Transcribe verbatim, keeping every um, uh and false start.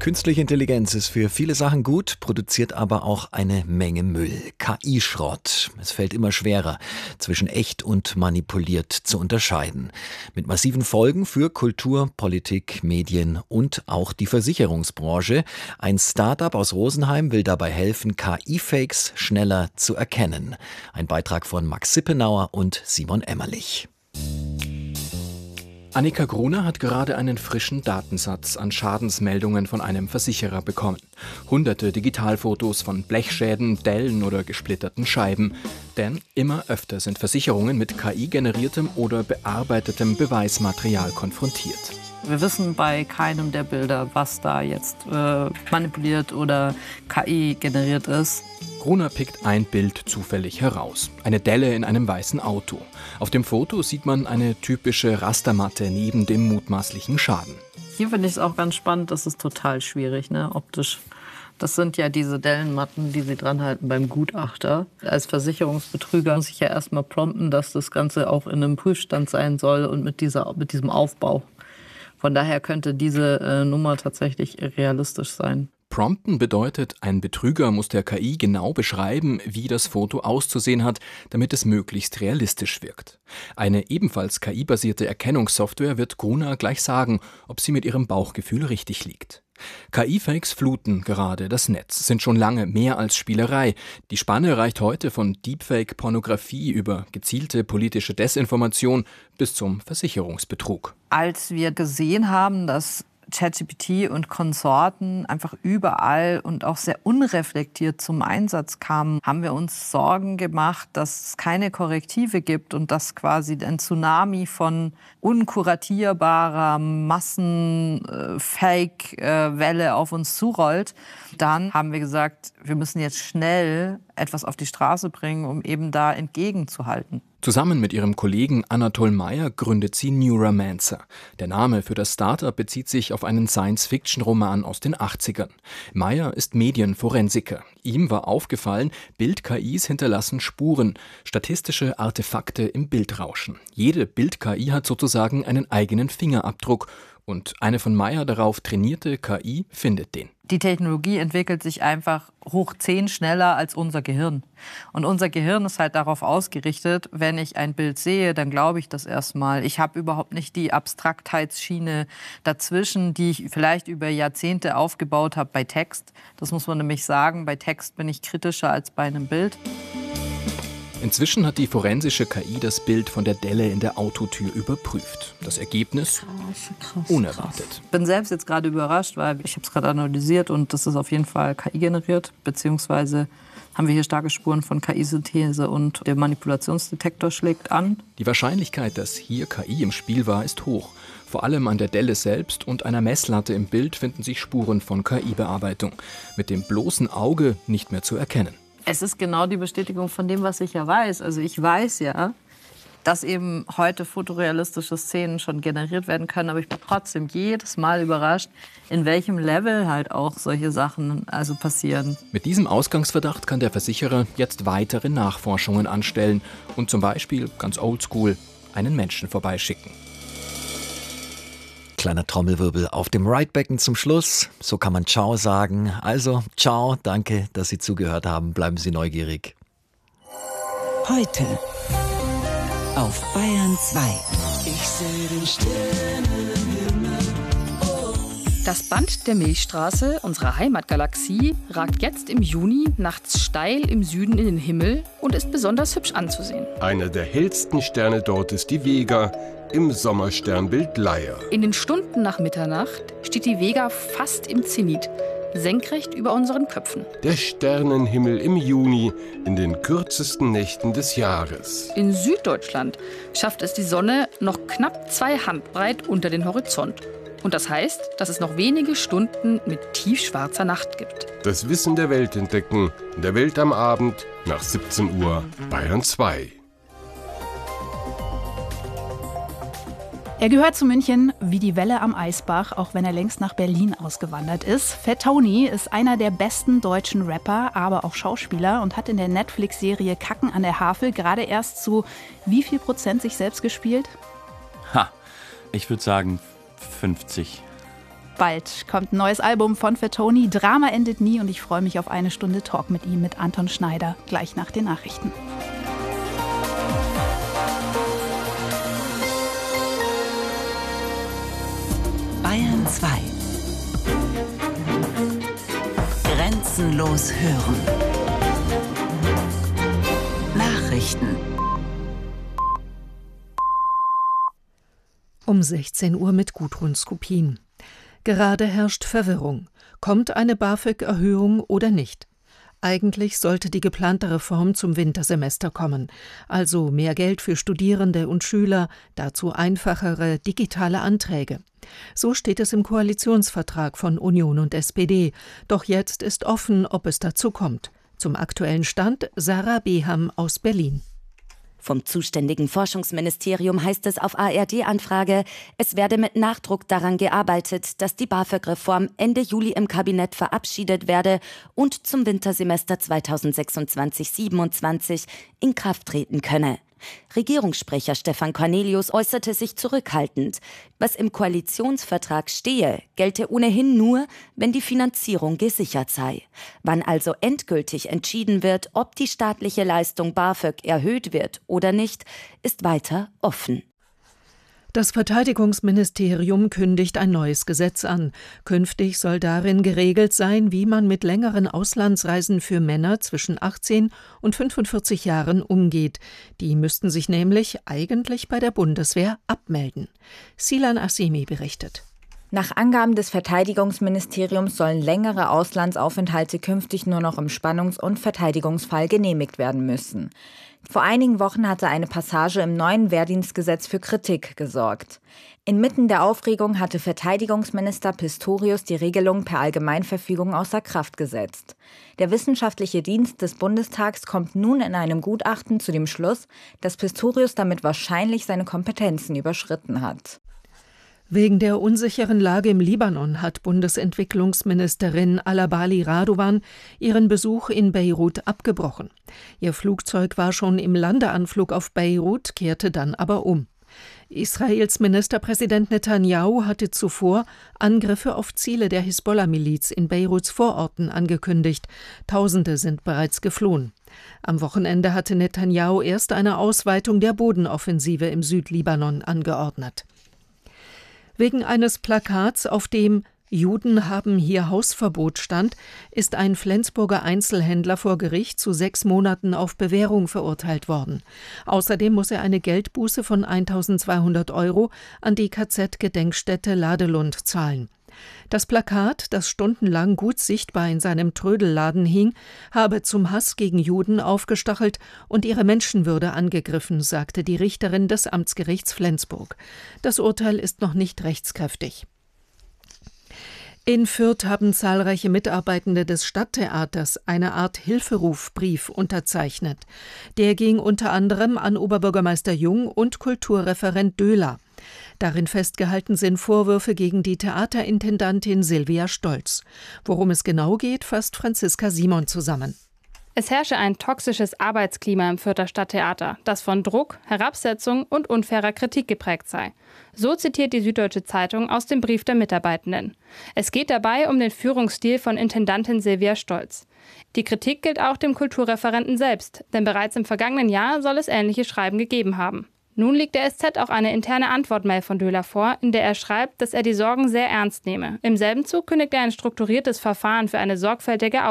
Künstliche Intelligenz ist für viele Sachen gut, produziert aber auch eine Menge Müll. K I-Schrott. Es fällt immer schwerer, zwischen echt und manipuliert zu unterscheiden. Mit massiven Folgen für Kultur, Politik, Medien und auch die Versicherungsbranche. Ein Start-up aus Rosenheim will dabei helfen, K I-Fakes schneller zu erkennen. Ein Beitrag von Max Sippenauer und Simon Emmerlich. Annika Gruner hat gerade einen frischen Datensatz an Schadensmeldungen von einem Versicherer bekommen. Hunderte Digitalfotos von Blechschäden, Dellen oder gesplitterten Scheiben. Denn immer öfter sind Versicherungen mit K I-generiertem oder bearbeitetem Beweismaterial konfrontiert. Wir wissen bei keinem der Bilder, was da jetzt äh, manipuliert oder K I generiert ist. Gruner pickt ein Bild zufällig heraus. Eine Delle in einem weißen Auto. Auf dem Foto sieht man eine typische Rastermatte neben dem mutmaßlichen Schaden. Hier finde ich es auch ganz spannend, das ist total schwierig, ne, optisch. Das sind ja diese Dellenmatten, die sie dran halten beim Gutachter. Als Versicherungsbetrüger muss ich ja erstmal prompten, dass das Ganze auch in einem Prüfstand sein soll und mit, dieser, mit diesem Aufbau. Von daher könnte diese äh, Nummer tatsächlich realistisch sein. Prompten bedeutet, ein Betrüger muss der K I genau beschreiben, wie das Foto auszusehen hat, damit es möglichst realistisch wirkt. Eine ebenfalls K I-basierte Erkennungssoftware wird Gruner gleich sagen, ob sie mit ihrem Bauchgefühl richtig liegt. K I-Fakes fluten gerade das Netz, sind schon lange mehr als Spielerei. Die Spanne reicht heute von Deepfake-Pornografie über gezielte politische Desinformation bis zum Versicherungsbetrug. Als wir gesehen haben, dass ChatGPT und Konsorten einfach überall und auch sehr unreflektiert zum Einsatz kamen, haben wir uns Sorgen gemacht, dass es keine Korrektive gibt und dass quasi ein Tsunami von unkuratierbarer Massen-Fake-Welle auf uns zurollt. Dann haben wir gesagt, wir müssen jetzt schnell etwas auf die Straße bringen, um eben da entgegenzuhalten. Zusammen mit ihrem Kollegen Anatol Meyer gründet sie Neuromancer. Der Name für das Startup bezieht sich auf einen Science-Fiction-Roman aus den achtzigern. Meyer ist Medienforensiker. Ihm war aufgefallen, Bild-K Is hinterlassen Spuren, statistische Artefakte im Bildrauschen. Jede Bild-K I hat sozusagen einen eigenen Fingerabdruck. Und eine von Meyer darauf trainierte K I findet den. Die Technologie entwickelt sich einfach hoch zehn schneller als unser Gehirn. Und unser Gehirn ist halt darauf ausgerichtet, wenn ich ein Bild sehe, dann glaube ich das erstmal. Ich habe überhaupt nicht die Abstraktheitsschiene dazwischen, die ich vielleicht über Jahrzehnte aufgebaut habe bei Text. Das muss man nämlich sagen, bei Text bin ich kritischer als bei einem Bild. Inzwischen hat die forensische K I das Bild von der Delle in der Autotür überprüft. Das Ergebnis? Krass, krass, unerwartet. Ich bin selbst jetzt gerade überrascht, weil ich habe es gerade analysiert und das ist auf jeden Fall K I generiert, beziehungsweise haben wir hier starke Spuren von K I-Synthese und der Manipulationsdetektor schlägt an. Die Wahrscheinlichkeit, dass hier K I im Spiel war, ist hoch. Vor allem an der Delle selbst und einer Messlatte im Bild finden sich Spuren von K I-Bearbeitung. Mit dem bloßen Auge nicht mehr zu erkennen. Es ist genau die Bestätigung von dem, was ich ja weiß. Also ich weiß ja, dass eben heute fotorealistische Szenen schon generiert werden können. Aber ich bin trotzdem jedes Mal überrascht, in welchem Level halt auch solche Sachen also passieren. Mit diesem Ausgangsverdacht kann der Versicherer jetzt weitere Nachforschungen anstellen und zum Beispiel, ganz oldschool, einen Menschen vorbeischicken. Kleiner Trommelwirbel auf dem Right-Becken zum Schluss. So kann man Ciao sagen. Also, ciao, danke, dass Sie zugehört haben. Bleiben Sie neugierig. Heute auf Bayern zwei. Ich sehe den Sternenhimmel. Oh. Das Band der Milchstraße, unserer Heimatgalaxie, ragt jetzt im Juni nachts steil im Süden in den Himmel und ist besonders hübsch anzusehen. Einer der hellsten Sterne dort ist die Vega im Sommersternbild Leier. In den Stunden nach Mitternacht steht die Vega fast im Zenit, senkrecht über unseren Köpfen. Der Sternenhimmel im Juni in den kürzesten Nächten des Jahres. In Süddeutschland schafft es die Sonne noch knapp zwei Handbreit unter den Horizont. Und das heißt, dass es noch wenige Stunden mit tiefschwarzer Nacht gibt. Das Wissen der Welt entdecken, in der Welt am Abend nach siebzehn Uhr, Bayern zwei. Er gehört zu München wie die Welle am Eisbach, auch wenn er längst nach Berlin ausgewandert ist. Fat Tony ist einer der besten deutschen Rapper, aber auch Schauspieler und hat in der Netflix-Serie Kacken an der Havel gerade erst zu wie viel Prozent sich selbst gespielt? Ha, ich würde sagen fünfzig. Bald kommt ein neues Album von Fatoni. Drama endet nie und ich freue mich auf eine Stunde Talk mit ihm, mit Anton Schneider, gleich nach den Nachrichten. Bayern zwei. Grenzenlos hören. Nachrichten. Um sechzehn Uhr mit Gudrun Skupin. Gerade herrscht Verwirrung. Kommt eine BAföG-Erhöhung oder nicht? Eigentlich sollte die geplante Reform zum Wintersemester kommen. Also mehr Geld für Studierende und Schüler, dazu einfachere digitale Anträge. So steht es im Koalitionsvertrag von Union und S P D. Doch jetzt ist offen, ob es dazu kommt. Zum aktuellen Stand Sarah Beham aus Berlin. Vom zuständigen Forschungsministerium heißt es auf A R D-Anfrage, es werde mit Nachdruck daran gearbeitet, dass die BAföG-Reform Ende Juli im Kabinett verabschiedet werde und zum Wintersemester zweitausendsechsundzwanzig siebenundzwanzig in Kraft treten könne. Regierungssprecher Stefan Cornelius äußerte sich zurückhaltend. Was im Koalitionsvertrag stehe, gelte ohnehin nur, wenn die Finanzierung gesichert sei. Wann also endgültig entschieden wird, ob die staatliche Leistung BAföG erhöht wird oder nicht, ist weiter offen. Das Verteidigungsministerium kündigt ein neues Gesetz an. Künftig soll darin geregelt sein, wie man mit längeren Auslandsreisen für Männer zwischen achtzehn und fünfundvierzig Jahren umgeht. Die müssten sich nämlich eigentlich bei der Bundeswehr abmelden. Silan Assemi berichtet. Nach Angaben des Verteidigungsministeriums sollen längere Auslandsaufenthalte künftig nur noch im Spannungs- und Verteidigungsfall genehmigt werden müssen. Vor einigen Wochen hatte eine Passage im neuen Wehrdienstgesetz für Kritik gesorgt. Inmitten der Aufregung hatte Verteidigungsminister Pistorius die Regelung per Allgemeinverfügung außer Kraft gesetzt. Der wissenschaftliche Dienst des Bundestags kommt nun in einem Gutachten zu dem Schluss, dass Pistorius damit wahrscheinlich seine Kompetenzen überschritten hat. Wegen der unsicheren Lage im Libanon hat Bundesentwicklungsministerin Alabali Radovan ihren Besuch in Beirut abgebrochen. Ihr Flugzeug war schon im Landeanflug auf Beirut, kehrte dann aber um. Israels Ministerpräsident Netanyahu hatte zuvor Angriffe auf Ziele der Hisbollah-Miliz in Beiruts Vororten angekündigt. Tausende sind bereits geflohen. Am Wochenende hatte Netanyahu erst eine Ausweitung der Bodenoffensive im Südlibanon angeordnet. Wegen eines Plakats, auf dem »Juden haben hier Hausverbot« stand, ist ein Flensburger Einzelhändler vor Gericht zu sechs Monaten auf Bewährung verurteilt worden. Außerdem muss er eine Geldbuße von eintausendzweihundert Euro an die K Z-Gedenkstätte Ladelund zahlen. Das Plakat, das stundenlang gut sichtbar in seinem Trödelladen hing, habe zum Hass gegen Juden aufgestachelt und ihre Menschenwürde angegriffen, sagte die Richterin des Amtsgerichts Flensburg. Das Urteil ist noch nicht rechtskräftig. In Fürth haben zahlreiche Mitarbeitende des Stadttheaters eine Art Hilferufbrief unterzeichnet. Der ging unter anderem an Oberbürgermeister Jung und Kulturreferent Döhler. Darin festgehalten sind Vorwürfe gegen die Theaterintendantin Silvia Stolz. Worum es genau geht, fasst Franziska Simon zusammen. Es herrsche ein toxisches Arbeitsklima im Fürther Stadttheater, das von Druck, Herabsetzung und unfairer Kritik geprägt sei. So zitiert die Süddeutsche Zeitung aus dem Brief der Mitarbeitenden. Es geht dabei um den Führungsstil von Intendantin Silvia Stolz. Die Kritik gilt auch dem Kulturreferenten selbst, denn bereits im vergangenen Jahr soll es ähnliche Schreiben gegeben haben. Nun liegt der S Z auch eine interne Antwortmail von Döhler vor, in der er schreibt, dass er die Sorgen sehr ernst nehme. Im selben Zug kündigt er ein strukturiertes Verfahren für eine sorgfältige